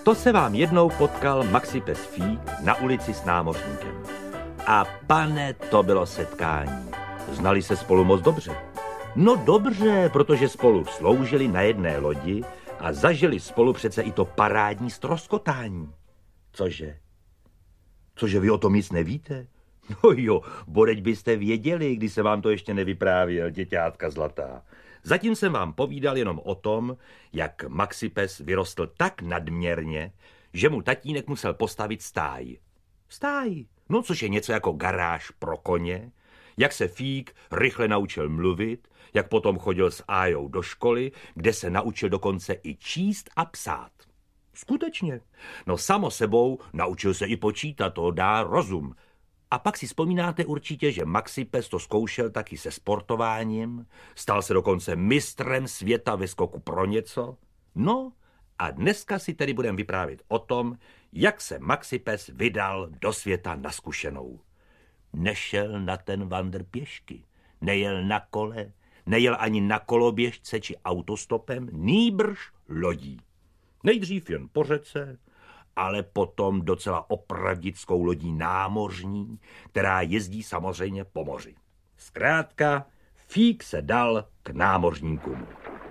To se vám jednou potkal Maxipes Fík na ulici s námořníkem. A pane, to bylo setkání. Znali se spolu moc dobře. No dobře, protože spolu sloužili na jedné lodi a zažili spolu přece i to parádní ztroskotání. Cože? Cože, vy o tom nic nevíte? No jo, bodeď byste věděli, když se vám to ještě nevyprávěl, děťátka zlatá. Zatím jsem vám povídal jenom o tom, jak Maxipes vyrostl tak nadměrně, že mu tatínek musel postavit stáj. Stáj, no což je něco jako garáž pro koně, jak se Fík rychle naučil mluvit, jak potom chodil s Ájou do školy, kde se naučil dokonce i číst a psát. Skutečně. No samo sebou naučil se i počítat, to dá rozum. A pak si vzpomínáte určitě, že Maxipes to zkoušel taky se sportováním, stal se dokonce mistrem světa ve skoku pro něco. No a dneska si tedy budeme vyprávět o tom, jak se Maxipes vydal do světa na zkušenou. Nešel na ten vandr pěšky, nejel na kole, nejel ani na koloběžce či autostopem, nýbrž lodí. Nejdřív jen po řece, ale potom docela opravdickou lodí námořní, která jezdí samozřejmě po moři. Zkrátka, Fík se dal k námořníkům.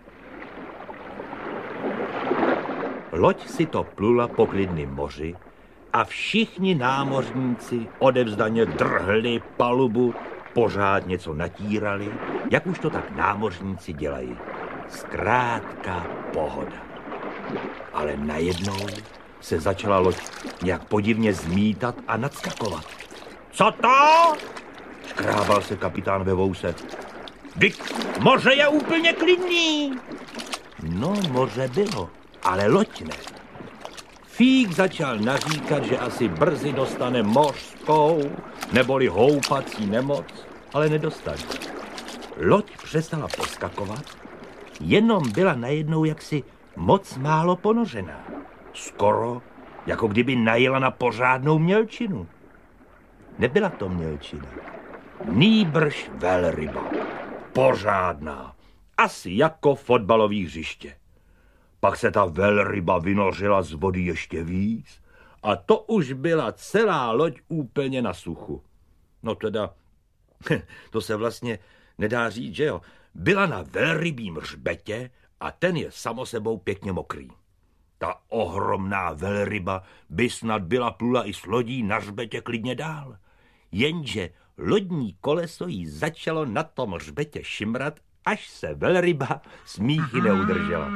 Loď si to plula po klidném moři a všichni námořníci odevzdaně drhli palubu, pořád něco natírali, jak už to tak námořníci dělají. Zkrátka pohoda. Ale najednou se začala loď nějak podivně zmítat a nadskakovat. Co to? Škrábal se kapitán ve vouse. Vždyť moře je úplně klidný. No, moře bylo, ale loď ne. Fík začal naříkat, že asi brzy dostane mořskou neboli houpací nemoc, ale nedostali. Loď přestala poskakovat, jenom byla najednou jaksi moc málo ponořená. Skoro, jako kdyby najela na pořádnou mělčinu. Nebyla to mělčina, nýbrž velryba. Pořádná, asi jako fotbalové hřiště. Pak se ta velryba vynořila z vody ještě víc a to už byla celá loď úplně na suchu. No teda, to se vlastně nedá říct, že jo. Byla na velrybím hřbetě a ten je samo sebou pěkně mokrý. Ta ohromná velryba by snad byla plula i s lodí na hřbetě klidně dál. Jenže lodní koleso jí začalo na tom hřbetě šimrat, až se velryba smíchy neudržela.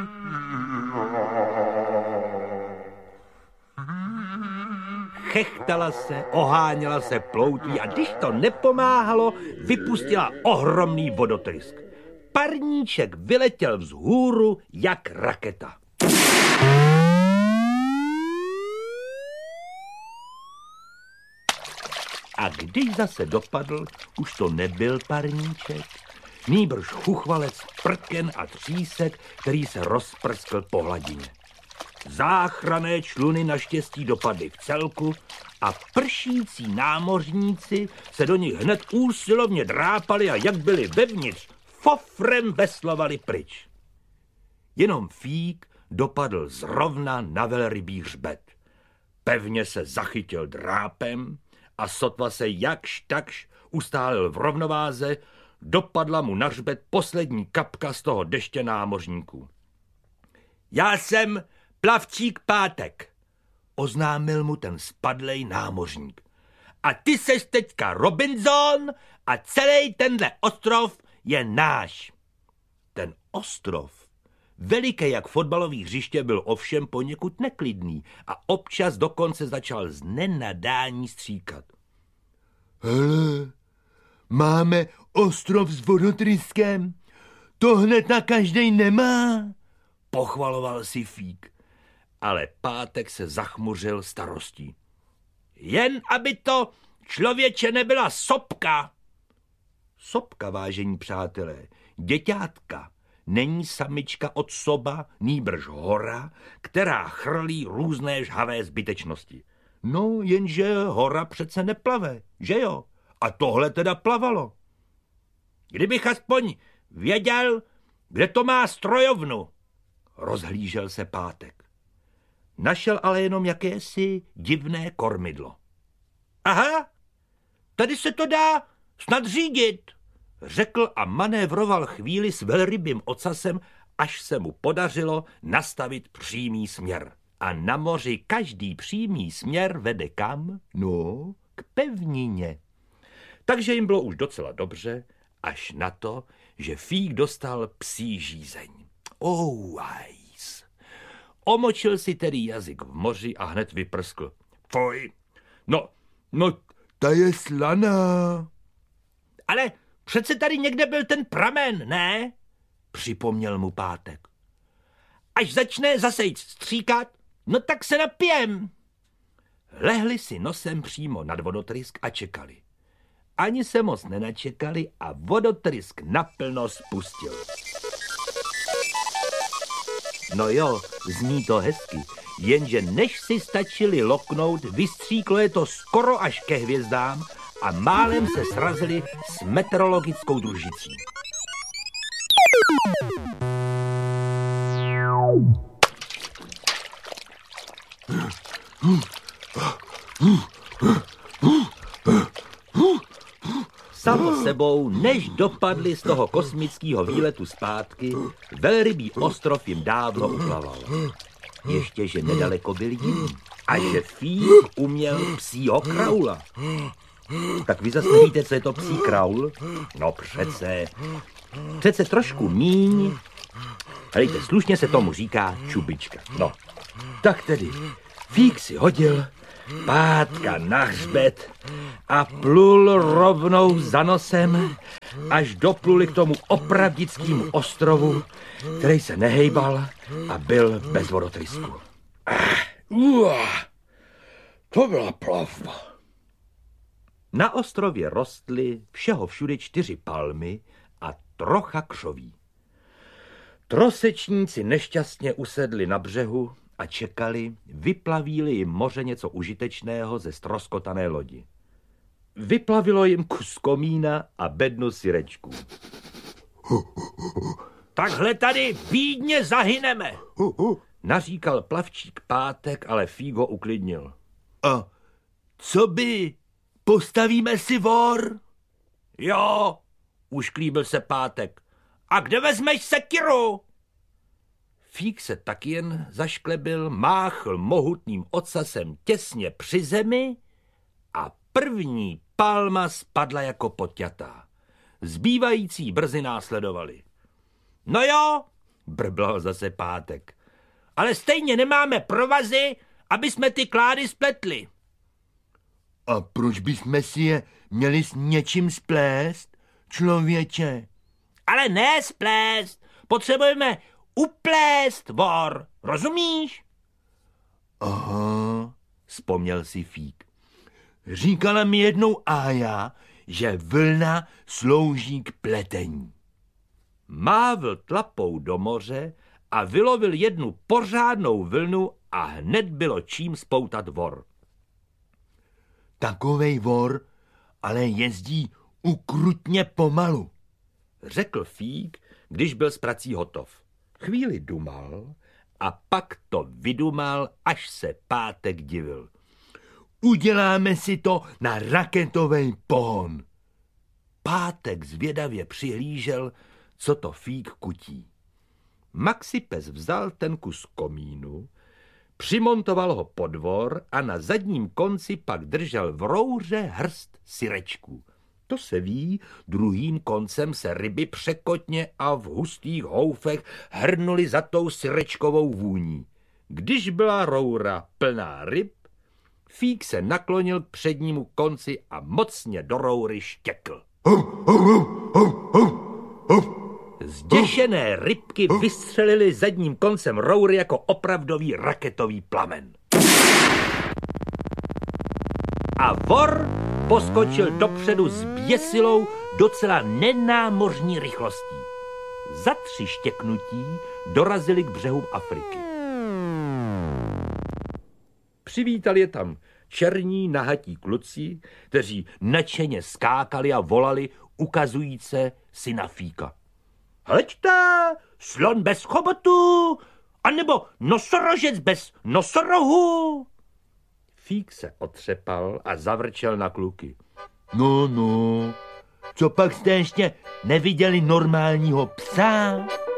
Chechtala se, oháněla se ploutví a když to nepomáhalo, vypustila ohromný vodotrysk. Parníček vyletěl vzhůru jak raketa. A když zase dopadl, už to nebyl parníček, nýbrž chuchvalec prken a třísek, který se rozprskl po hladině. Záchranné čluny naštěstí dopadly v celku a pršící námořníci se do nich hned úsilovně drápali a jak byli vevnitř, fofrem veslovali pryč. Jenom Fík dopadl zrovna na velrybí hřbet. Pevně se zachytil drápem a sotva se jakž takž ustálil v rovnováze, dopadla mu na hřbet poslední kapka z toho deště námořníků. Já jsem plavčík Pátek, oznámil mu ten spadlej námořník. A ty seš teďka Robinson a celý tenhle ostrov je náš. Ten ostrov, veliký jak fotbalový hřiště, byl ovšem poněkud neklidný a občas dokonce začal z nenadání stříkat. Hele, máme ostrov s vodotryskem, to hned na každej nemá, pochvaloval si Fík. Ale Pátek se zachmuřil starostí. Jen aby to, člověče, nebyla sopka. Sopka, vážení přátelé, děťátka, není samička od soba, nýbrž hora, která chrlí různé žhavé zbytečnosti. No, jenže hora přece neplave, že jo? A tohle teda plavalo. Kdybych aspoň věděl, kde to má strojovnu, rozhlížel se Pátek. Našel ale jenom jakési divné kormidlo. Aha, tady se to dá snad řídit, řekl a manévroval chvíli s velrybým ocasem, až se mu podařilo nastavit přímý směr. A na moři každý přímý směr vede kam? No, k pevnině. Takže jim bylo už docela dobře, až na to, že Fík dostal psí žízeň. Omočil si tedy jazyk v moři a hned vyprskl. Fuj, no, ta je slaná. Ale přece tady někde byl ten pramen, ne? Připomněl mu Pátek. Až začne zase jít stříkat, no tak se napijem. Lehli si nosem přímo nad vodotrysk a čekali. Ani se moc nenačekali a vodotrysk naplno spustil. No jo, zní to hezky, jenže než si stačili loknout, vystříklo je to skoro až ke hvězdám a málem se srazili s meteorologickou družicí. Samo sebou, než dopadli z toho kosmického výletu zpátky, velrybý ostrov jim dávno uplaval. Ještě, že nedaleko byl jiný a že Fík uměl psího kraula. Tak vy zase nevíte, co je to psí kraul? No přece trošku míň. Helejte, slušně se tomu říká čubička. No, tak tedy Fík si hodil Pátka na hřbet a plul rovnou za nosem, až dopluli k tomu opravdickému ostrovu, který se nehejbal a byl bez vodotrysku. To byla plavba. Na ostrově rostly všeho všude 4 palmy a trocha křoví. Trosečníci nešťastně usedli na břehu a čekali, vyplaví-li jim moře něco užitečného ze ztroskotané lodi. Vyplavilo jim kus komína a bednu syrečků. Takhle tady bídně zahyneme, naříkal plavčík Pátek, ale Fík ho uklidnil. A co by? Postavíme si vor? Jo, ušklíbil se Pátek. A kde vezmeš sekiru? Fík se tak jen zašklebil, máchl mohutným ocasem těsně při zemi a první palma spadla jako poťatá. Zbývající brzy následovali. No jo, brblal zase Pátek, ale stejně nemáme provazy, aby jsme ty klády spletli. A proč bychom si je měli s něčím splést, člověče? Ale ne splést, potřebujeme uplést vor, rozumíš? Aha, vzpomněl si Fík. Říkala mi jednou Ája, že vlna slouží k pletení. Mávl tlapou do moře a vylovil jednu pořádnou vlnu a hned bylo čím spoutat vor. Takovej vor ale jezdí ukrutně pomalu, řekl Fík, když byl s prací hotov. Chvíli dumal a pak to vydumal, až se Pátek divil. Uděláme si to na raketový pohon. Pátek zvědavě přihlížel, co to Fík kutí. Maxipes vzal ten kus komínu, přimontoval ho pod vor a na zadním konci pak držel v rouře hrst syrečků. To se ví, druhým koncem se ryby překotně a v hustých houfech hrnuli za tou syrečkovou vůní. Když byla roura plná ryb, Fík se naklonil k přednímu konci a mocně do roury štěkl. Zděšené rybky vystřelily zadním koncem roury jako opravdový raketový plamen. A vor poskočil dopředu s běsilou docela nenámořní rychlostí. Za 3 štěknutí dorazili k břehům Afriky. Přivítali je tam černí nahatí kluci, kteří nadšeně skákali a volali, ukazujíce syna Fíka. Hleďte, slon bez chobotu anebo nosorožec bez nosorohu. Fík se otřepal a zavrčel na kluky. No, co pak jste ještě neviděli normálního psa?